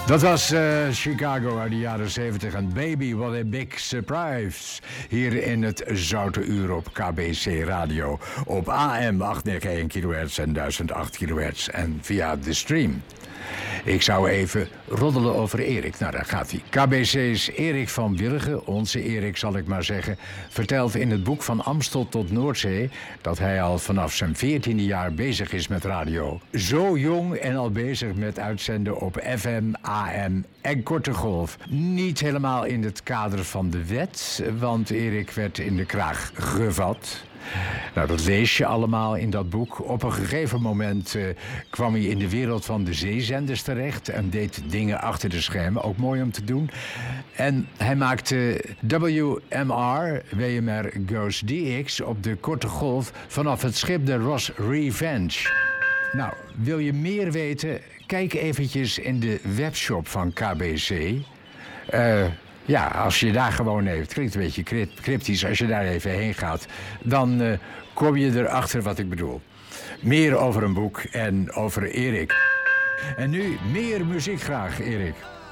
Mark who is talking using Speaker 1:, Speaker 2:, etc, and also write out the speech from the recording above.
Speaker 1: Dat was Chicago uit de jaren 70 en Baby, what a big surprise. Hier in het Zoute Uur op KBC Radio. Op AM 891 kHz en 1008 kHz en via de stream. Ik zou even roddelen over Erik. Nou, daar gaat hij. KBC's Erik van Willigen, onze Erik zal ik maar zeggen, vertelt in het boek Van Amstel tot Noordzee dat hij al vanaf zijn 14e jaar bezig is met radio. Zo jong en al bezig met uitzenden op FM, AM en korte golf. Niet helemaal in het kader van de wet, want Erik werd in de kraag gevat. Nou, dat lees je allemaal in dat boek. Op een gegeven moment kwam hij in de wereld van de zeezenders terecht en deed dingen achter de schermen, ook mooi om te doen. En hij maakte WMR Goes DX op de korte golf vanaf het schip de Ross Revenge. Nou, wil je meer weten? Kijk eventjes in de webshop van KBC. Ja, als je daar gewoon even... Het klinkt een beetje cryptisch. Als je daar even heen gaat, dan kom je erachter wat ik bedoel. Meer over een boek en over Erik. En nu meer muziek graag, Erik.